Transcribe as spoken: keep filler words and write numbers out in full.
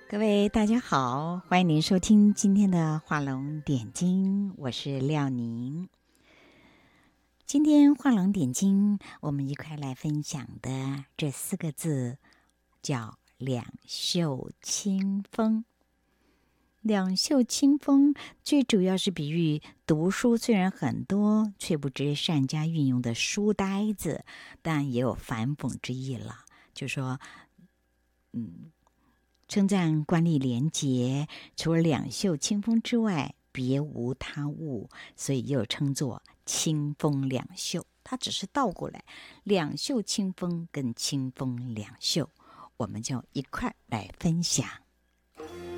各位大家好，欢迎您收听今天的画龙点睛，我是廖宁。今天画龙点睛，我们一块来分享的这四个字叫两袖清风。两袖清风最主要是比喻读书虽然很多，却不知善加运用的书呆子，但也有反讽之意了。就说，嗯。称赞官吏廉洁，除了两袖清风之外，别无他物，所以又称作清风两袖。它只是倒过来，两袖清风跟清风两袖，我们就一块来分享。